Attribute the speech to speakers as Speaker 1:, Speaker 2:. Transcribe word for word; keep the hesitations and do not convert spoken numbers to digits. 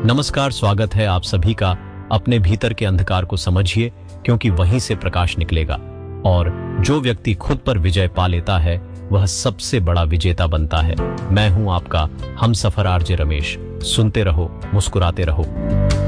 Speaker 1: नमस्कार, स्वागत है आप सभी का। अपने भीतर के अंधकार को समझिए, क्योंकि वहीं से प्रकाश निकलेगा। और जो व्यक्ति खुद पर विजय पा लेता है वह सबसे बड़ा विजेता बनता है। मैं हूं आपका हमसफर आरजे रमेश। सुनते रहो, मुस्कुराते रहो।